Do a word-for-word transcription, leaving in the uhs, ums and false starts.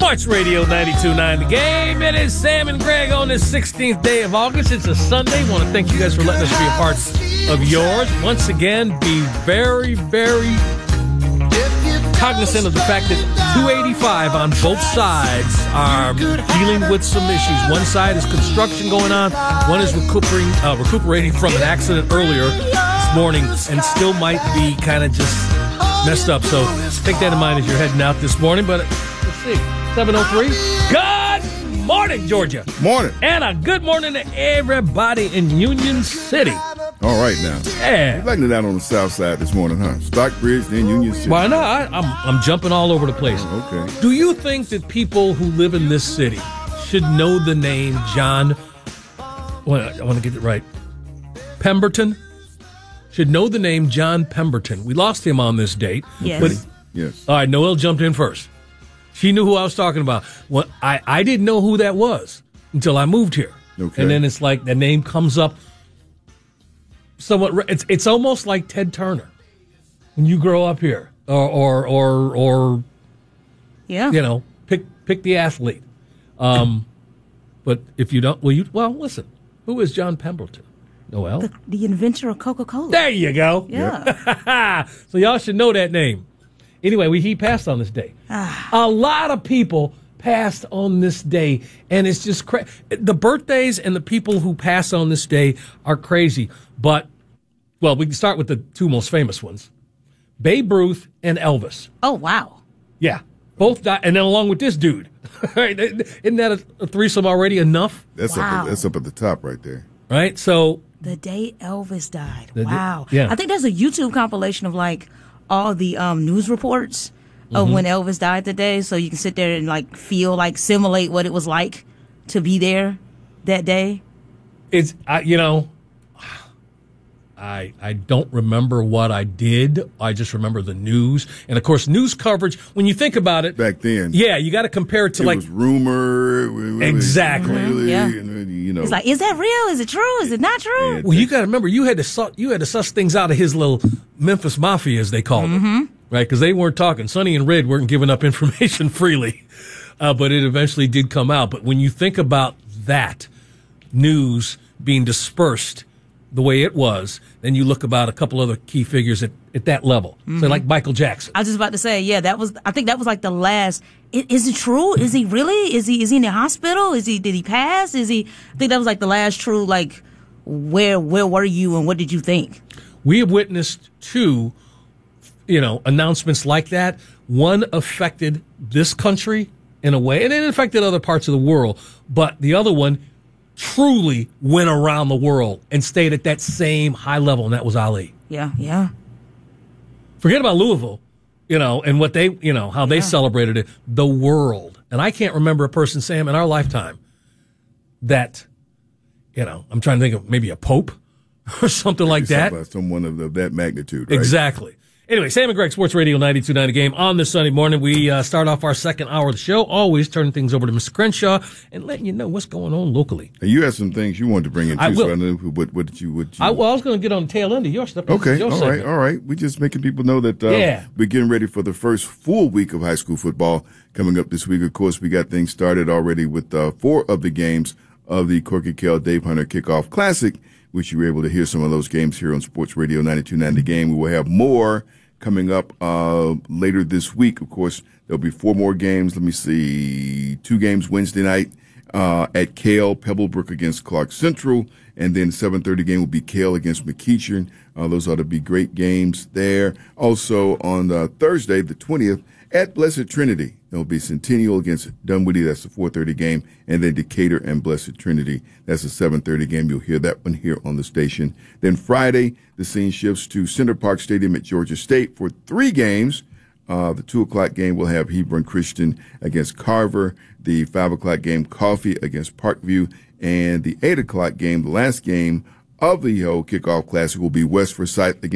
Sports Radio ninety-two point nine The Game. It is Sam and Greg on this sixteenth day of August. It's a Sunday. I want to thank you guys for letting us be a part of yours. Once again, be very, very cognizant of the fact that two eighty-five on both sides are dealing with some issues. One side is construction going on. One is recuperating, uh, recuperating from an accident earlier this morning and still might be kind of just messed up. So take that in mind as you're heading out this morning. But let's see, seven oh three. Good morning, Georgia. Morning. And a good morning to everybody in Union City. All right now. Yeah. You're liking it out on the south side this morning, huh? Stockbridge, then Union City. Why not? I, I'm, I'm jumping all over the place. Oh, okay. Do you think that people who live in this city should know the name John, well, I want to get it right, Pemberton? Should know the name John Pemberton. We lost him on this date. Yes. But, yes. All right, Noelle jumped in first. She knew who I was talking about. Well, I, I didn't know who that was until I moved here. Okay. And then it's like the name comes up somewhat. It's it's almost like Ted Turner when you grow up here, or or or, or Yeah. you know, pick pick the athlete. Um, but if you don't, well, you well listen. Who is John Pemberton? Noelle? The, the inventor of Coca-Cola. There you go. Yeah. So y'all should know that name. Anyway, we, he passed on this day. Ah. A lot of people passed on this day, and it's just cra- the birthdays and the people who pass on this day are crazy. But, well, we can start with the two most famous ones, Babe Ruth and Elvis. Oh, wow. Yeah, both died, and then along with this dude. Right? Isn't that a, a threesome already enough? That's Wow. up. That's up at the top right there. Right? So, The day Elvis died. The day- Wow. yeah. I think there's a YouTube compilation of like all the um, news reports of Mm-hmm. when Elvis died today, so you can sit there and like feel like simulate what it was like to be there that day. it's, I, you know, I I don't remember what I did. I just remember the news. And, of course, news coverage, when you think about it, Back then, yeah, you got to compare it to, it like, was rumor. it was- Exactly. Really, Yeah. and, you know, It's like, is that real? Is it true? Is it not true? Yeah. well, you got to remember, you had to su- you had to suss things out of his little Memphis Mafia, as they called it, right? Because they weren't talking. Sonny and Red weren't giving up information freely, uh, but it eventually did come out. But when you think about that news being dispersed the way it was, then you look about a couple other key figures at, at that level. So like Michael Jackson. I was just about to say, yeah, that was. I think that was like the last. i- Is it true? Is he really? Is he? Is he in the hospital? Is he? Did he pass? Is he? I think that was like the last true. Like, where where were you and what did you think? We have witnessed two, you know, announcements like that. One affected this country in a way, and it affected other parts of the world. But the other one truly went around the world and stayed at that same high level, and that was Ali. Yeah, yeah. Forget about Louisville, you know, and what they, you know, how they Yeah. celebrated it. The world. And I can't remember a person, Sam, in our lifetime that, you know, I'm trying to think of maybe a pope or something like You're that. talking about someone of, of that magnitude, right? Exactly. Anyway, Sam and Greg, Sports Radio ninety-two point nine The Game. On this Sunday morning, we uh, start off our second hour of the show, always turning things over to Mister Crenshaw and letting you know what's going on locally. And you had some things you wanted to bring in too. I will. So I know what, what did you? What you I, well, I was going to get on the tail end of your stuff. This is Okay, your all right, segment. all right. We're just making people know that uh, Yeah. we're getting ready for the first full week of high school football coming up this week. Of course, we got things started already with uh, four of the games of the Corky Kell Dave Hunter Kickoff Classic, which you were able to hear some of those games here on Sports Radio ninety-two point nine The Game. We will have more coming up uh, later this week. Of course, there'll be four more games. Let me see, two games Wednesday night uh, at Cale, Pebblebrook against Clark Central, and then seven thirty game will be Cale against McEachern. Uh, those ought to be great games there. Also on uh, Thursday, the twentieth, at Blessed Trinity, there'll be Centennial against Dunwoody. That's the four thirty game, and then Decatur and Blessed Trinity. That's the seven thirty game. You'll hear that one here on the station. Then Friday, the scene shifts to Center Park Stadium at Georgia State for three games. Uh, the two o'clock game will have Hebron Christian against Carver. The five o'clock game, Coffee against Parkview. And the eight o'clock game, the last game of the whole kickoff classic, will be West Forsyth against